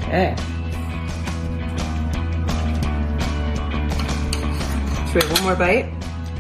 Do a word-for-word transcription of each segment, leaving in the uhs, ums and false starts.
Okay. Should we have one more bite?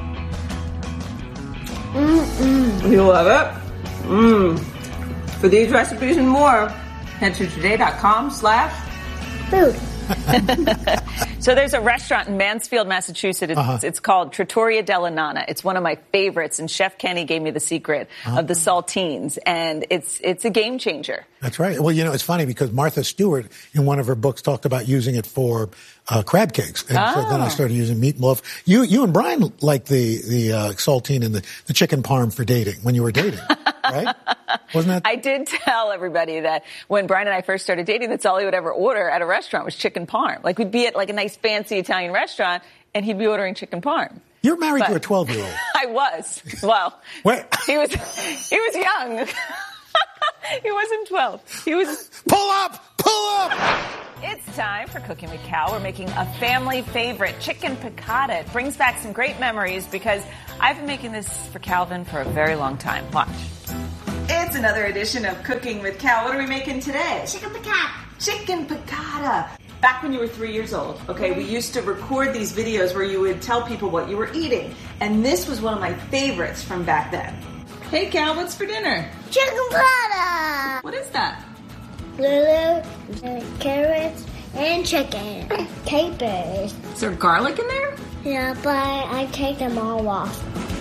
Mm-mm. You love it? Mmm. For these recipes and more, head to today.com slash food. So there's a restaurant in Mansfield, Massachusetts. It's, uh-huh. it's called Trattoria della Nonna. It's one of my favorites, and Chef Kenny gave me the secret uh-huh. of the saltines, and it's it's a game changer. That's right. Well, you know, it's funny because Martha Stewart, in one of her books, talked about using it for uh, crab cakes, and oh. so then I started using meatloaf. You you and Brian liked the the uh, saltine and the, the chicken parm for dating when you were dating, right? Wasn't that? I did tell everybody that when Brian and I first started dating, that's all he would ever order at a restaurant was chicken parm. Like we'd be at like a nice fancy Italian restaurant, and he'd be ordering chicken parm. You're married but to a twelve-year-old. I was. Well, he was he was young. He wasn't twelve. He was... Pull up! Pull up! It's time for Cooking with Cal. We're making a family favorite, chicken piccata. It brings back some great memories because I've been making this for Calvin for a very long time. Watch. It's another edition of Cooking with Cal. What are we making today? Chicken piccata. Chicken piccata. Back when you were three years old, okay, we used to record these videos where you would tell people what you were eating. And this was one of my favorites from back then. Hey, Cal, what's for dinner? Chicken piccata. What is that? Lulu, carrots, and chicken. Capers. Is there garlic in there? Yeah, but I take them all off.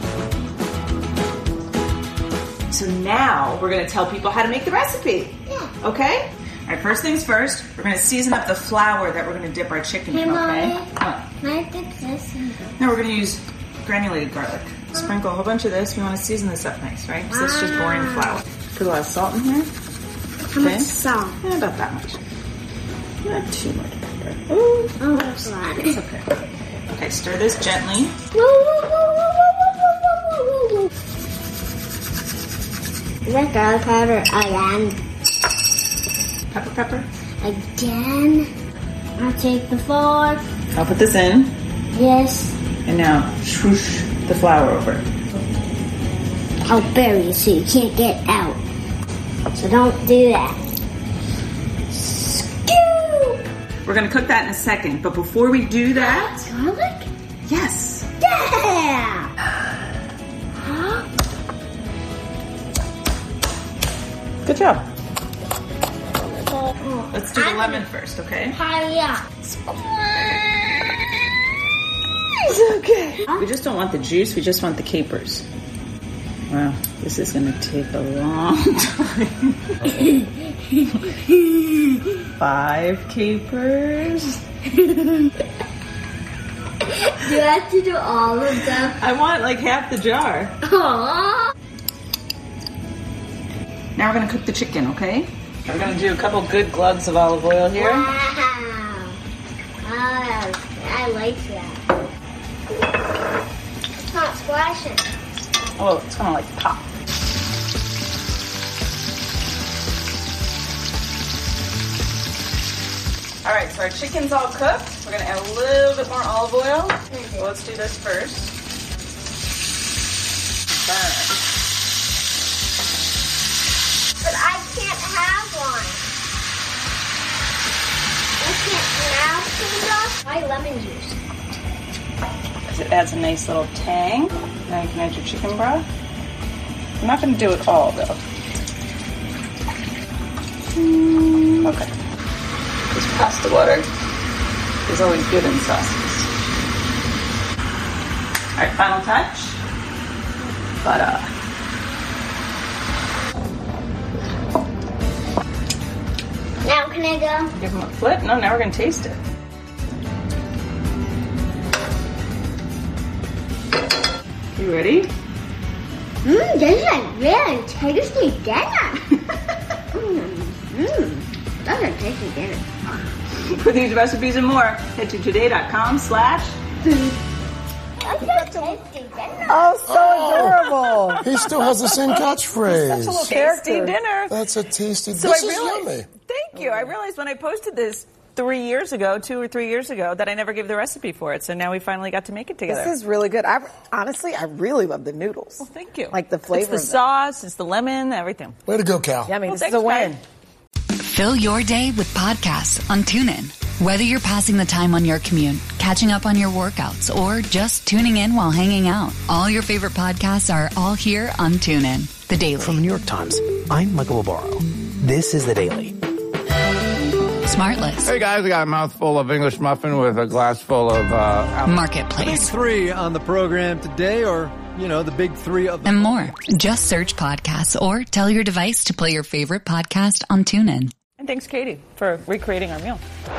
So now we're going to tell people how to make the recipe. Yeah. Okay? All right, first things first, we're going to season up the flour that we're going to dip our chicken hey, in, okay? What? Can I dip this in? Now we're going to use granulated garlic. Sprinkle a whole bunch of this. We want to season this up nice, right? Because it's just boring flour. Put a lot of salt in here. How much salt? Yeah, about that much. Not too much pepper. Ooh. Oh, that's a lot. It's okay. Okay, stir this gently. Whoa, whoa, whoa, whoa, whoa, whoa, whoa, whoa. Is that garlic powder again? Pepper, pepper. Again. I'll take the fork. I'll put this in. Yes. And now, swoosh the flour over. I'll bury you so you can't get out. So don't do that. Scoop! We're going to cook that in a second, but before we do that... Garlic? Yes. Yeah! Good job. Let's do the lemon first, okay? Hurry up. Okay. We just don't want the juice, we just want the capers. Wow, this is going to take a long time. Five capers. Do you have to do all of them? I want like half the jar. Aww. Now we're going to cook the chicken, okay? We're going to do a couple good glugs of olive oil here. Wow. Oh, I like that. It's not splashing. Oh, it's going to like pop. All right, so our chicken's all cooked. We're going to add a little bit more olive oil. So let's do this first. Burn. But I can't have one. I can't have tuna. Why lemon juice? Because it adds a nice little tang. Now you can add your chicken broth. I'm not going to do it all, though. Mm, okay. This pasta water is always good in sauces. All right, final touch. Butter. Now can I go? Give them a flip. No, now we're going to taste it. You ready? Mmm, this is a really tasty dinner. Mmm, mmm, that's a tasty dinner. For these recipes and more, head to today.com slash food. That's a tasty dinner. Oh, so Oh. adorable. He still has the same catchphrase. Such a little Tasty character. dinner. That's a tasty. So this I is realized, yummy. Thank you. I realized when I posted this three years ago, two or three years ago, that I never gave the recipe for it. So now we finally got to make it together. This is really good. I honestly, I really love the noodles. Well, thank you. Like the flavor. It's the of them. sauce, it's the lemon, everything. Way to go, Cal. Yummy. Well, this is a thanks, win. guys. Fill your day with podcasts on TuneIn. Whether you're passing the time on your commute, catching up on your workouts, or just tuning in while hanging out, all your favorite podcasts are all here on TuneIn. The Daily. From the New York Times, I'm Michael Barbaro. This is The Daily. Smartless. Hey guys, I got a mouthful of English muffin with a glass full of uh, Marketplace. The big three on the program today, or, you know, the big three of the and more. Just search podcasts or tell your device to play your favorite podcast on TuneIn. And thanks, Katie, for recreating our meal.